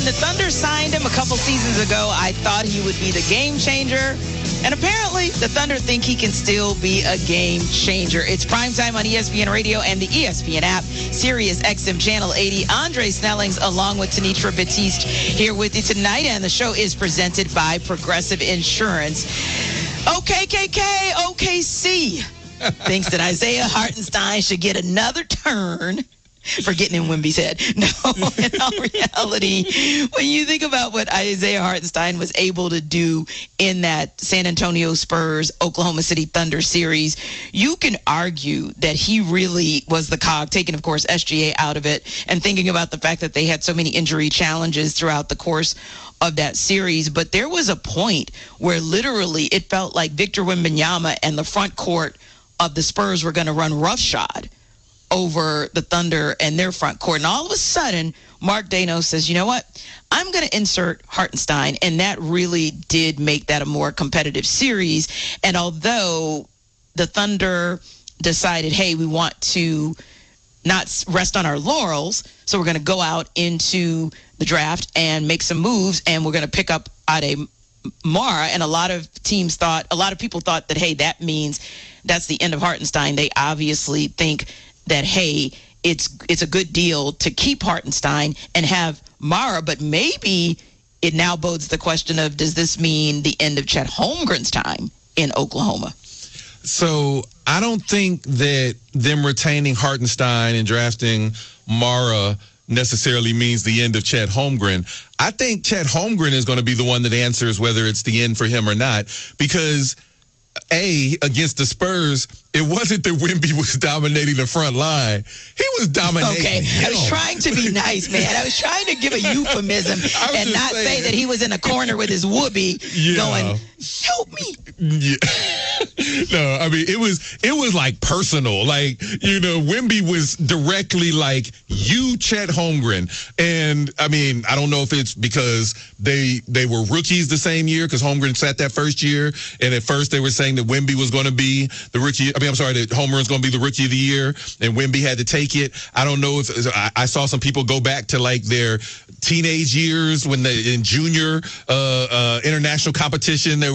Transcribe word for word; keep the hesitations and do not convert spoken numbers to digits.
when the Thunder signed him a couple seasons ago, I thought he would be the game changer. And apparently, the Thunder think he can still be a game changer. It's primetime on E S P N Radio and the E S P N app, Sirius X M Channel eighty. Andre Snellings along with Tanitra Batiste here with you tonight. And the show is presented by Progressive Insurance. O K K K, O K C thinks that Isaiah Hartenstein should get another turn for getting in Wemby's head. No, in all reality, when you think about what Isaiah Hartenstein was able to do in that San Antonio Spurs, Oklahoma City Thunder series, you can argue that he really was the cog, taking, of course, S G A out of it, and thinking about the fact that they had so many injury challenges throughout the course of that series. But there was a point where literally it felt like Victor Wembanyama and the front court of the Spurs were going to run roughshod over the Thunder and their front court. And all of a sudden, Mark Daigneault says, you know what? I'm going to insert Hartenstein. And that really did make that a more competitive series. And although the Thunder decided, hey, we want to not rest on our laurels, so we're going to go out into the draft and make some moves, and we're going to pick up Ade Mara. And a lot of teams thought, a lot of people thought that, hey, that means that's the end of Hartenstein. They obviously think that, hey, it's it's a good deal to keep Hartenstein and have Mara, but maybe it now bodes the question of, does this mean the end of Chet Holmgren's time in Oklahoma? So I don't think that them retaining Hartenstein and drafting Mara necessarily means the end of Chet Holmgren. I think Chet Holmgren is going to be the one that answers whether it's the end for him or not, because A, against the Spurs, it wasn't that Wemby was dominating the front line. He was dominating. Okay, him. I was trying to be nice, man. I was trying to give a euphemism and not saying. say that he was in a corner with his whoopee yeah. going, help me. Yeah. No, I mean, it was it was like personal. Like, you know, Wemby was directly like, you, Chet Holmgren. And, I mean, I don't know if it's because they they were rookies the same year, because Holmgren sat that first year, and at first they were saying that Wemby was going to be the rookie. I mean, I'm sorry, that Holmgren's going to be the rookie of the year, and Wemby had to take it. I don't know if I, I saw some people go back to like their teenage years when they in junior uh, uh, international competition. They